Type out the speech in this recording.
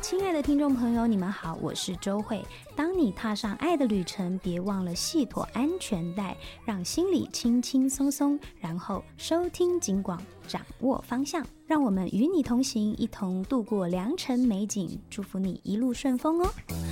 亲爱的听众朋友，你们好，我是周慧。当你踏上爱的旅程，别忘了系妥安全带，让心里轻轻松松，然后收听警广，掌握方向。让我们与你同行，一同度过良辰美景，祝福你一路顺风哦。